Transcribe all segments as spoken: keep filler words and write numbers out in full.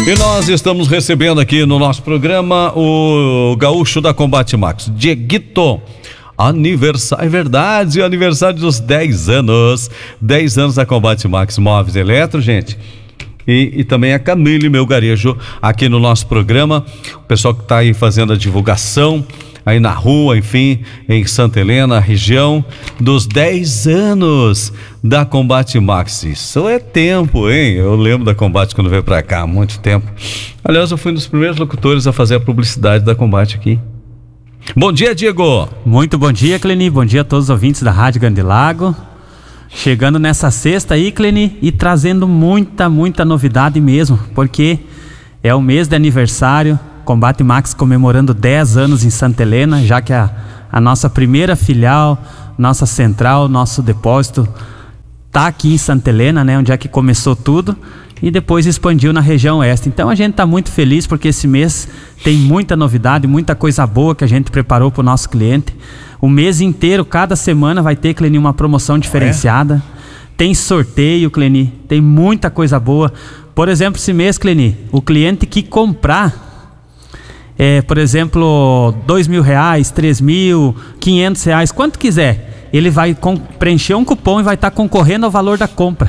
E nós estamos recebendo aqui no nosso programa o gaúcho da Combate Max, Dieguito. Aniversário, é verdade, aniversário dos dez anos. dez anos da Combate Max Móveis Eletro, gente. E, e também a Camille Melgarejo aqui no nosso programa. O pessoal que está aí fazendo a divulgação aí na rua, enfim, em Santa Helena, região dos dez anos da Combate Max. Isso é tempo, hein? Eu lembro da Combate quando veio pra cá, há muito tempo. Aliás, eu fui um dos primeiros locutores a fazer a publicidade da Combate aqui. Bom dia, Diego! Muito bom dia, Cleni. Bom dia a todos os ouvintes da Rádio Grande Lago. Chegando nessa sexta aí, Cleni, e trazendo muita, muita novidade mesmo, porque é o mês de aniversário. Combate Max comemorando dez anos em Santa Helena, já que a, a nossa primeira filial, nossa central, nosso depósito tá aqui em Santa Helena, né, onde é que começou tudo, e depois expandiu na região oeste. Então a gente está muito feliz porque esse mês tem muita novidade, muita coisa boa que a gente preparou para o nosso cliente. O mês inteiro, cada semana vai ter, Cleni, uma promoção diferenciada. É? Tem sorteio, Cleni, tem muita coisa boa. Por exemplo, esse mês, Cleni, o cliente que comprar É, por exemplo, dois mil reais, três mil, quinhentos reais, quanto quiser, ele vai com, preencher um cupom e vai estar tá concorrendo ao valor da compra.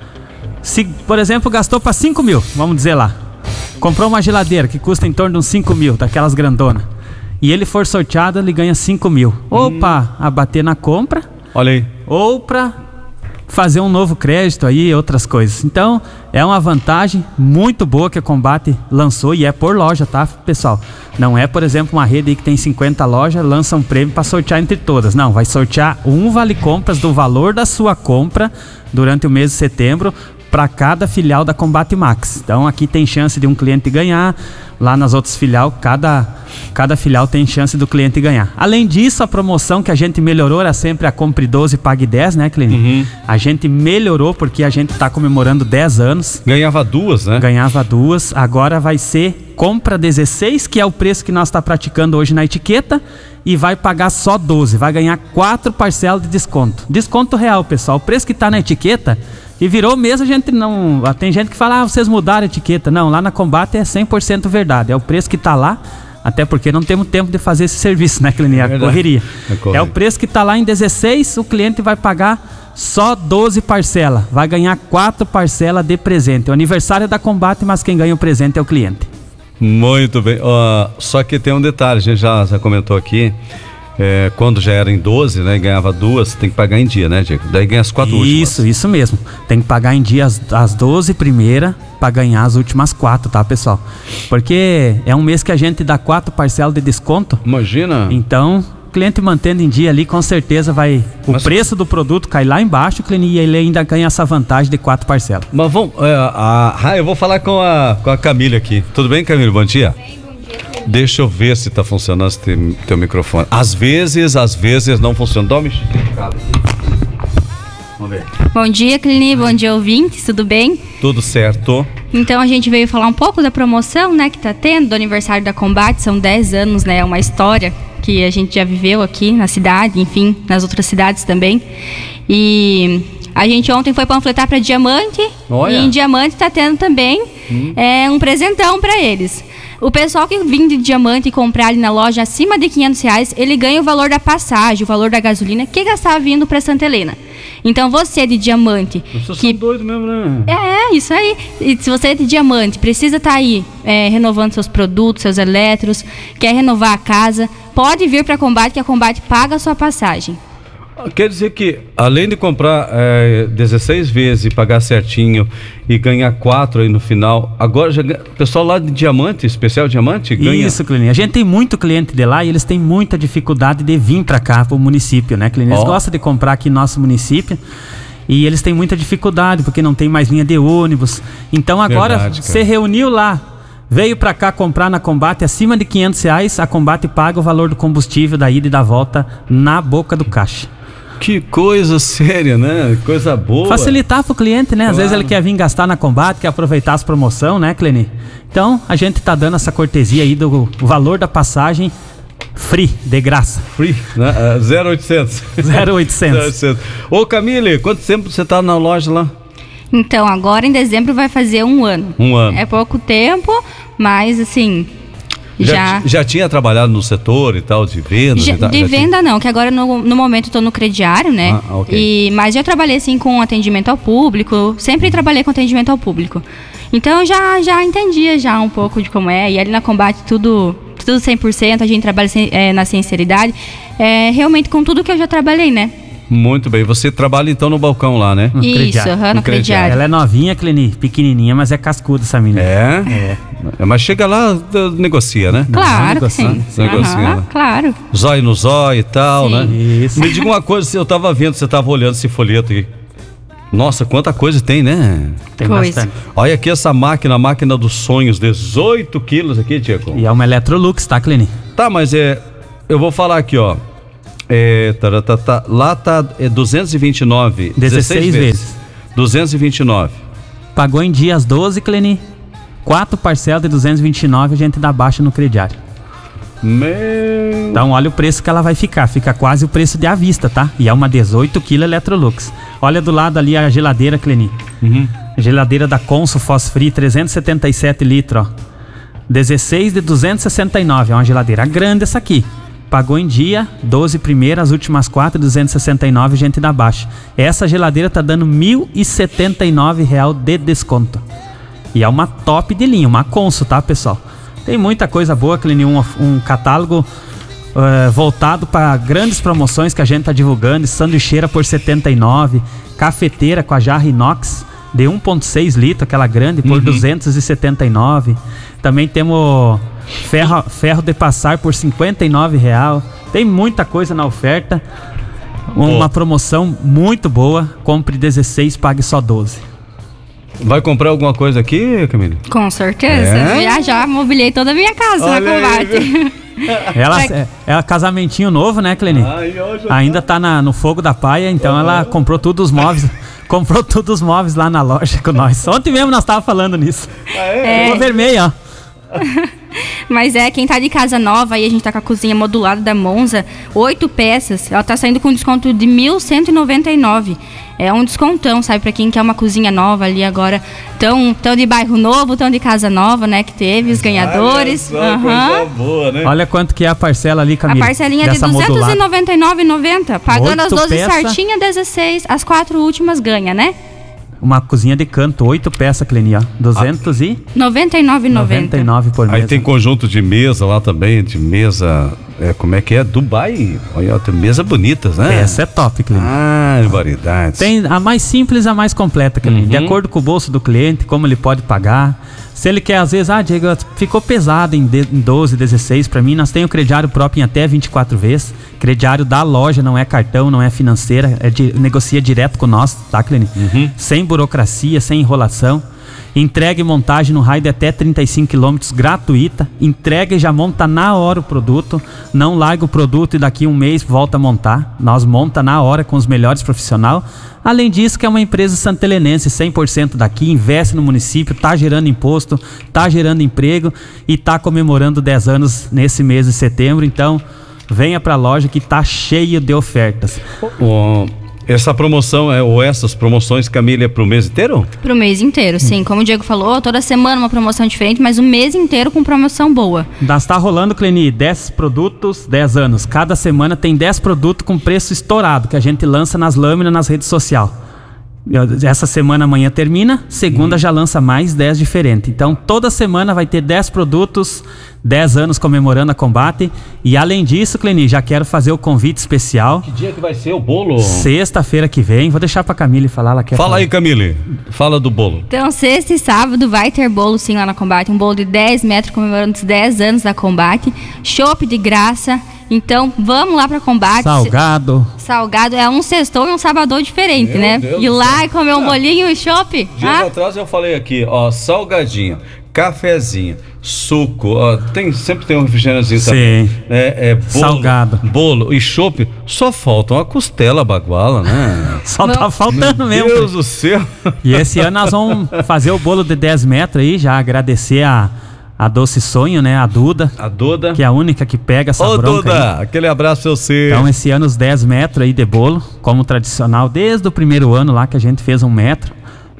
Se, por exemplo, gastou para cinco mil, vamos dizer lá, comprou uma geladeira que custa em torno de uns cinco mil, daquelas grandonas, e ele for sorteado, ele ganha cinco mil. Ou hum. para abater na compra, olha aí, ou para fazer um novo crédito aí, outras coisas. Então, é uma vantagem muito boa que a Combate lançou, e é por loja, tá, pessoal? Não é, por exemplo, uma rede aí que tem cinquenta lojas, lança um prêmio para sortear entre todas. Não, vai sortear um vale-compras do valor da sua compra durante o mês de setembro para cada filial da Combate Max. Então, aqui tem chance de um cliente ganhar, lá nas outras filial, cada, cada filial tem chance do cliente ganhar. Além disso, a promoção que a gente melhorou era sempre a compre doze, pague dez, né, cliente? Uhum. A gente melhorou porque a gente está comemorando dez anos. Ganhava duas, né? Ganhava duas, agora vai ser compra dezesseis, que é o preço que nós está praticando hoje na etiqueta, e vai pagar só doze, vai ganhar quatro parcelas de desconto. Desconto real, pessoal. O preço que está na etiqueta, e virou mesmo, a gente não... Tem gente que fala, ah, vocês mudaram a etiqueta. Não, lá na Combate é cem por cento verdade. É o preço que está lá, até porque não temos tempo de fazer esse serviço, né, Cleni? A correria. É, é o preço que está lá em dezesseis, o cliente vai pagar só doze parcelas. Vai ganhar quatro parcelas de presente. O aniversário é da Combate, mas quem ganha o presente é o cliente. Muito bem. Uh, só que tem um detalhe, a gente já, já comentou aqui. É, quando já era em doze, né, ganhava duas, tem que pagar em dia, né, Diego? Daí ganha as quatro isso, últimas. Isso, isso mesmo. Tem que pagar em dia as, as doze primeiras para ganhar as últimas quatro, tá, pessoal? Porque é um mês que a gente dá quatro parcelas de desconto. Imagina. Então, o cliente mantendo em dia ali, com certeza vai... O mas... preço do produto cai lá embaixo, Cleni, e ele ainda ganha essa vantagem de quatro parcelas. Mas vamos... É, a, a, eu vou falar com a, com a Camille aqui. Tudo bem, Camille? Bom dia. Bem. Deixa eu ver se tá funcionando esse teu, teu microfone. Às vezes, às vezes não funciona. Dá uma mexicada. Vamos ver. Bom dia, Cleni. Bom dia, ouvintes. Tudo bem? Tudo certo. Então, a gente veio falar um pouco da promoção, né, que tá tendo, do aniversário da Combate. São dez anos, né? É uma história que a gente já viveu aqui na cidade, enfim, nas outras cidades também. E a gente ontem foi panfletar para Diamante. Olha. E em Diamante tá tendo também hum. é, um presentão para eles. O pessoal que vem de Diamante e comprar ali na loja acima de quinhentos reais, ele ganha o valor da passagem, o valor da gasolina que gastava vindo para Santa Helena. Então você de Diamante... Vocês que... são doidos mesmo, né? É, isso aí. E se você é de Diamante, precisa estar tá aí é, renovando seus produtos, seus eletros, quer renovar a casa, pode vir para a Combate, que a Combate paga a sua passagem. Quer dizer que, além de comprar é, dezesseis vezes e pagar certinho e ganhar quatro aí no final, agora já ganha, o pessoal lá de Diamante, especial Diamante, ganha... Isso, Cleni. A gente tem muito cliente de lá e eles têm muita dificuldade de vir para cá, para o município, né, Cleni? Eles oh. gostam de comprar aqui no nosso município e eles têm muita dificuldade porque não tem mais linha de ônibus. Então agora Verdade, você reuniu lá, veio para cá comprar na Combate acima de quinhentos reais, a Combate paga o valor do combustível da ida e da volta na boca do caixa. Que coisa séria, né? Coisa boa. Facilitar para o cliente, né? Às claro. vezes ele quer vir gastar na Combate, quer aproveitar as promoções, né, Cleni? Então, a gente tá dando essa cortesia aí do valor da passagem free, de graça. Free, né? Uh, zero oitocentos. zero oitocentos. Ô, Camille, quanto tempo você tá na loja lá? Então, agora em dezembro vai fazer um ano. Um ano. É pouco tempo, mas assim... Já, Já, já tinha trabalhado no setor e tal, de venda? já, e tal, de já venda não, que agora no, no momento estou no crediário, né? Ah, ok. E, mas já trabalhei assim com atendimento ao público, sempre trabalhei com atendimento ao público. Então eu já, já entendia já um pouco de como é, e ali na Combate tudo, tudo cem por cento, a gente trabalha sem, é, na sinceridade, é, realmente com tudo que eu já trabalhei, né? Muito bem. Você trabalha então no balcão lá, né? No Isso, crediário. aham, no No crediário. crediário. Ela é novinha, Cleni, pequenininha, mas é cascuda essa menina. É? É. Mas chega lá, d- negocia, né? Claro que negociando, sim. negociando. Aham, claro. Zóio no zóio e tal, Sim. né? Isso. Me diga uma coisa, se eu tava vendo, você tava olhando esse folheto aqui. Nossa, quanta coisa tem, né? Tem Coisa. bastante. Olha aqui essa máquina, a máquina dos sonhos, dezoito quilos aqui, Tiago. E é uma Electrolux, tá, Cleni? Tá, mas é. Eu vou falar aqui, ó. É, tá, tá, tá, lá tá é duzentos e vinte e nove. dezesseis vezes. duzentos e vinte e nove. Pagou em dias doze, Cleni. Quatro parcelas de duzentos e vinte e nove, a gente dá baixa no crediário. Meu. Então olha o preço que ela vai ficar. Fica quase o preço de à vista, tá? E é uma dezoito quilos Electrolux. Olha do lado ali a geladeira, Cleni. Uhum. Geladeira da Consul Fosfree, trezentos e setenta e sete litros, ó. dezesseis de duzentos e sessenta e nove. É uma geladeira grande essa aqui. Pagou em dia, doze primeiras, as últimas quatro, duzentos e sessenta e nove, gente dá baixa. Essa geladeira tá dando mil e setenta e nove reais de desconto. E é uma top de linha, uma Consul, tá, pessoal? Tem muita coisa boa, Cleni, um, um catálogo uh, voltado para grandes promoções que a gente tá divulgando. Sanduicheira por setenta e nove, cafeteira com a jarra inox de um ponto seis litros, aquela grande, por Uhum. duzentos e setenta e nove. Também temos ferro, ferro de passar por cinquenta e nove reais. Tem muita coisa na oferta. Uma Boa. promoção muito boa. Compre dezesseis, pague só doze. Vai comprar alguma coisa aqui, Camille? Com certeza. É? Já já mobilei toda a minha casa Olha na aí, Combate. Ela Vai- é, é casamentinho novo, né, Cleni? Ai, hoje eu Ainda tá na- no fogo da paia, então ela comprou todos os móveis. Comprou todos os móveis lá na loja com nós. Ontem mesmo nós tava falando nisso. É. Ficou vermelho, ó. Mas é, quem tá de casa nova aí, a gente tá com a cozinha modulada da Monza, oito peças, ela tá saindo com desconto de mil cento e noventa e nove. É um descontão, sabe, pra quem quer uma cozinha nova ali agora. Tão, tão de bairro novo, tão de casa nova, né, que teve os ganhadores. Olha só, Aham. coisa boa, né? Olha quanto que é a parcela ali, A Camila. parcelinha é de dessa duzentos e modulada. noventa e nove reais e noventa centavos. Pagando as Oito doze peça. certinhas, dezesseis. As quatro últimas ganha, né? Uma cozinha de canto, oito peças, Cleni, ó. duzentos e noventa e nove reais e noventa noventa e centavos. nove por mês. Aí tem conjunto de mesa lá também, de mesa. É, como é que é? Dubai. Olha, tem mesas bonitas, né? Essa é top, Cleni. Ah, variedades. Tem a mais simples e a mais completa, Cleni. Uhum. De acordo com o bolso do cliente, como ele pode pagar. Se ele quer, às vezes, ah, Diego, ficou pesado em, de, em doze, dezesseis. Pra mim, nós temos crediário próprio em até vinte e quatro vezes. Crediário da loja, não é cartão, não é financeira. É de, negocia direto com nós, tá, Cleni? Uhum. Sem burocracia, sem enrolação. Entrega e montagem no raio de até trinta e cinco quilômetros, gratuita. Entrega e já monta na hora o produto. Não larga o produto e daqui um mês volta a montar. Nós monta na hora com os melhores profissionais. Além disso, que é uma empresa santelenense, cem por cento daqui, investe no município, tá gerando imposto, tá gerando emprego e tá comemorando dez anos nesse mês de setembro. Então, venha pra loja que tá cheio de ofertas. Ó, essa promoção, é, ou essas promoções, Camille, é pro mês inteiro? Pro mês inteiro, sim. Como o Diego falou, toda semana uma promoção diferente, mas o mês inteiro com promoção boa. Nós tá rolando, Cleni, dez produtos, dez anos. Cada semana tem dez produtos com preço estourado, que a gente lança nas lâminas, nas redes sociais. Essa semana amanhã termina, segunda já lança mais dez diferentes. Então toda semana vai ter dez produtos, dez anos comemorando a Combate. E além disso, Cleni, já quero fazer o convite especial. Que dia que vai ser o bolo? Sexta-feira que vem, vou deixar pra Camille falar, ela quer Fala falar. aí, Camille. Fala do bolo. Então, sexta e sábado vai ter bolo sim lá na Combate. Um bolo de dez metros comemorando os dez anos da Combate. Chopp de graça. Então, vamos lá pra Combate. Salgado. Salgado é um sextou e um sabadão diferente, Meu né? Deus Ir do lá céu. e comer um Ah. bolinho e chopp. Dias Ah, atrás eu falei aqui, ó, salgadinho, cafezinho, suco, ó, tem, sempre tem um refrigerante também. Sim. É, é bolo, Salgado. bolo e chopp, só falta uma costela baguala, né? Só Não. tá faltando mesmo. Deus do céu. E esse ano nós vamos fazer o bolo de dez metros aí, já agradecer a, a Doce Sonho, né? A Duda, A Duda. que é a única que pega essa Ô, bronca aí. Duda, aquele abraço pra você. Então esse ano os dez metros aí de bolo, como tradicional, desde o primeiro ano lá que a gente fez um metro.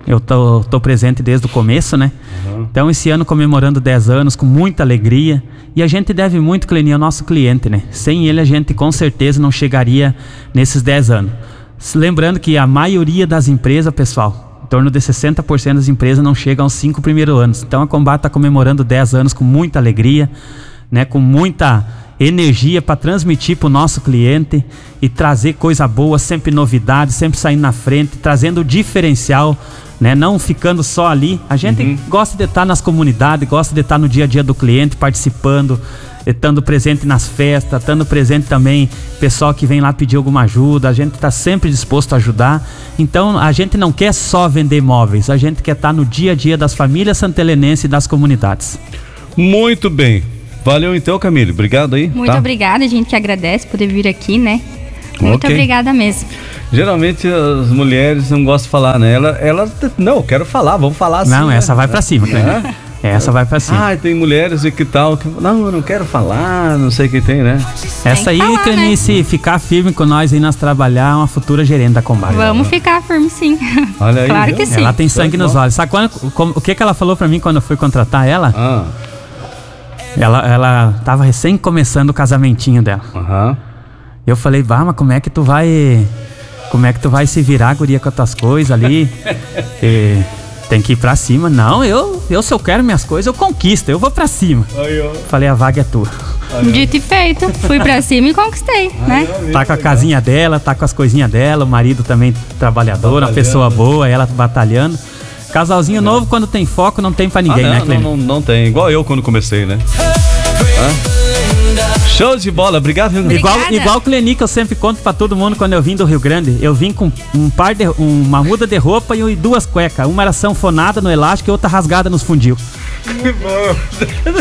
Eu tô, tô presente desde o começo, né? Uhum. Então, esse ano comemorando dez anos com muita alegria. E a gente deve muito, Cleni, ao nosso cliente, né? Sem ele, a gente com certeza não chegaria nesses dez anos. Lembrando que a maioria das empresas, pessoal, em torno de sessenta por cento das empresas não chegam aos cinco primeiros anos. Então, a Combate está comemorando dez anos com muita alegria, né? Com muita energia para transmitir para o nosso cliente e trazer coisa boa, sempre novidade, sempre saindo na frente, trazendo o diferencial, né? Não ficando só ali. A gente uhum. gosta de estar nas comunidades, gosta de estar no dia a dia do cliente, participando, estando presente nas festas, estando presente também pessoal que vem lá pedir alguma ajuda. A gente está sempre disposto a ajudar. Então a gente não quer só vender móveis, a gente quer estar no dia a dia das famílias santelenenses e das comunidades. Muito bem. Valeu então, Camille. Obrigado aí. Muito tá? obrigada, a gente que agradece por vir aqui, né? Muito okay. obrigada mesmo. Geralmente as mulheres não gostam de falar, né? Ela, ela não, eu quero falar, vamos falar assim. Não, né? essa vai pra cima, né? É? Essa vai pra cima. Ah, tem mulheres e que tal, que, não, eu não quero falar, não sei o que tem, né? Essa aí, Clenice, né? Ficar firme com nós aí, nós trabalhar, é uma futura gerente da Combate. Vamos ficar firme, sim. Olha aí. Claro que sim. Ela tem sangue nos olhos. Sabe quando, como, o que que ela falou pra mim quando eu fui contratar ela? Ah. Ela, ela tava recém começando o casamentinho dela. Uhum. Eu falei, bah, mas como é que tu vai... Como é que tu vai se virar, guria, com as tuas coisas ali? e, tem que ir pra cima. Não, eu, eu se eu quero minhas coisas, eu conquisto, eu vou pra cima. Ai, eu... Falei, a vaga é tua. Ai, dito e feito. Fui pra cima e conquistei, ai, né? Ai, tá com a casinha dela, tá com as coisinhas dela, o marido também trabalhador, uma pessoa boa, ela batalhando. Casalzinho não. novo, quando tem foco, não tem pra ninguém, ah, não, né, Clênio? Não, não, não tem. Igual eu quando comecei, né? Ah? Show de bola, obrigado. Igual, igual o Cleni, que eu sempre conto pra todo mundo quando eu vim do Rio Grande. Eu vim com um par de, uma muda de roupa e duas cuecas. Uma era sanfonada no elástico e outra rasgada nos fundil. Que bom.